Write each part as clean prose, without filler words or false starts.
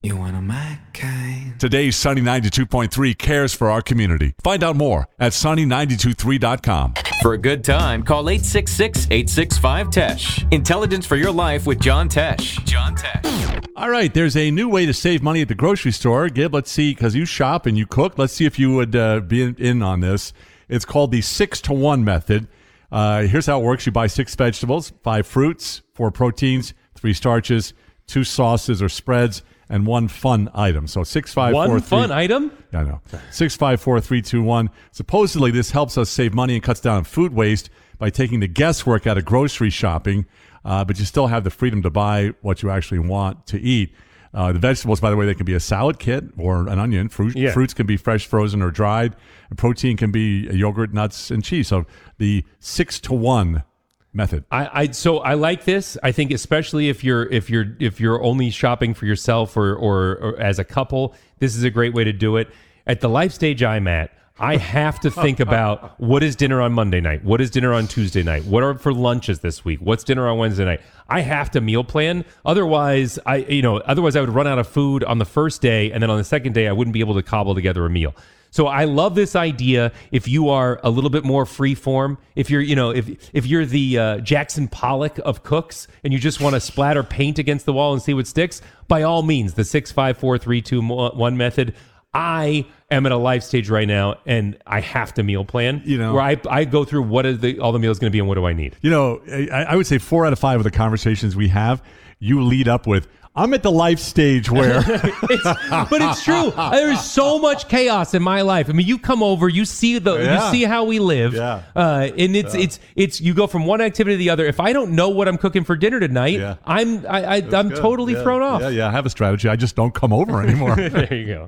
You want my kind. Today's Sunny 92.3 cares for our community. Find out more at sunny923.com. For a good time, call 866-865-TESH. Intelligence for your life with John Tesh. John Tesh. All right, there's a new way to save money at the grocery store. Gib, let's see, because you shop and you cook. Let's see if you would be in on this. It's called the 6-to-1 method. Here's how it works. You buy 6 vegetables, 5 fruits, 4 proteins, 3 starches, 2 sauces or spreads, and 1 fun item. So 6, 5, 4, 3. One fun item? Yeah, I know. 6, 5, 4, 3, 2, 1. Supposedly, this helps us save money and cuts down on food waste by taking the guesswork out of grocery shopping, but you still have the freedom to buy what you actually want to eat. The vegetables, by the way, they can be a salad kit or an onion. Fruits can be fresh, frozen, or dried. And protein can be yogurt, nuts, and cheese. So the 6-to-1 method. So I like this. I think especially if you're only shopping for yourself or as a couple, this is a great way to do it. At the life stage I'm at, I have to think about what is dinner on Monday night? What is dinner on Tuesday night? What are for lunches this week? What's dinner on Wednesday night? I have to meal plan. Otherwise I would run out of food on the first day, and then on the second day I wouldn't be able to cobble together a meal. So I love this idea. If you are a little bit more free form, if you're, if you're the Jackson Pollock of cooks and you just want to splatter paint against the wall and see what sticks, by all means, the 6, 5, 4, 3, 2, 1 method. I am at a life stage right now, and I have to meal plan. Where I go through what are all the meals going to be and what do I need. I would say 4 out of 5 of the conversations we have, you lead up with, I'm at the life stage where... But it's true. There's so much chaos in my life. I mean, you come over, you see you see how we live, and it's you go from one activity to the other. If I don't know what I'm cooking for dinner tonight, I'm totally thrown off. Yeah, I have a strategy. I just don't come over anymore. There you go.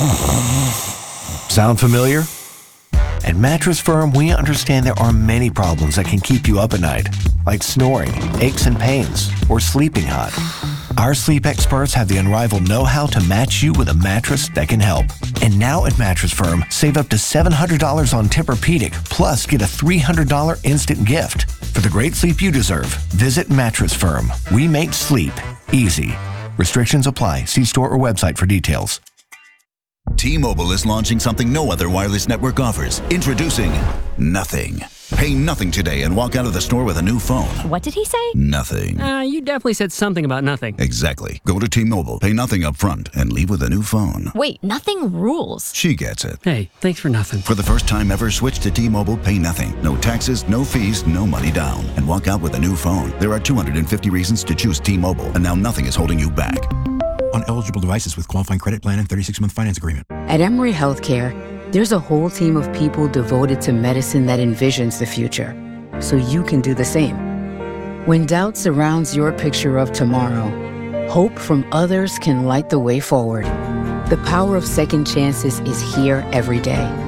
Sound familiar? At Mattress Firm, we understand there are many problems that can keep you up at night, like snoring, aches and pains, or sleeping hot. Our sleep experts have the unrivaled know-how to match you with a mattress that can help. And now at Mattress Firm, save up to $700 on Tempur-Pedic, plus get a $300 instant gift. For the great sleep you deserve, visit Mattress Firm. We make sleep easy. Restrictions apply. See store or website for details. T-Mobile is launching something no other wireless network offers. Introducing Nothing. Pay nothing today and walk out of the store with a new phone. What did he say? Nothing. You definitely said something about nothing. Exactly. Go to T-Mobile, pay nothing up front, and leave with a new phone. Wait, nothing rules. She gets it. Hey, thanks for nothing. For the first time ever, switch to T-Mobile, pay nothing. No taxes, no fees, no money down. And walk out with a new phone. There are 250 reasons to choose T-Mobile, and now nothing is holding you back. On eligible devices with qualifying credit plan and 36-month finance agreement. At Emory Healthcare, there's a whole team of people devoted to medicine that envisions the future, so you can do the same. When doubt surrounds your picture of tomorrow, hope from others can light the way forward. The power of second chances is here every day,